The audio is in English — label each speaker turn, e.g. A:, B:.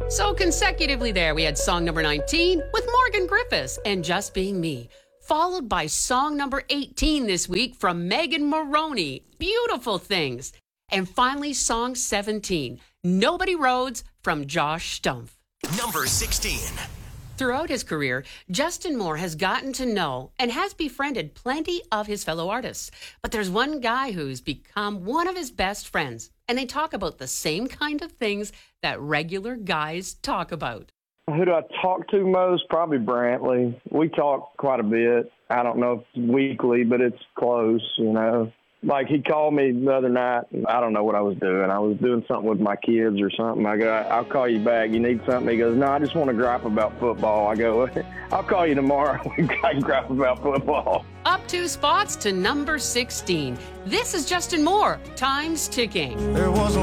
A: So consecutively there, we had song number 19 with Morgan Griffiths and Just Being Me, followed by song number 18 this week from Megan Moroney, Beautiful Things. And finally, song 17, Nobody Rhodes from Josh Stumpf.
B: Number 16.
A: Throughout his career, Justin Moore has gotten to know and has befriended plenty of his fellow artists. But there's one guy who's become one of his best friends, and they talk about the same kind of things that regular guys talk about.
C: Who do I talk to most? Probably Brantley. We talk quite a bit. I don't know if it's weekly, but it's close, you know. Like, he called me the other night. I don't know what I was doing. I was doing something with my kids or something. I go, I'll call you back. You need something? He goes, no, I just want to gripe about football. I go, I'll call you tomorrow. We can gripe about football.
A: Up 2 spots to number 16. This is Justin Moore, Time's Ticking.
D: There was a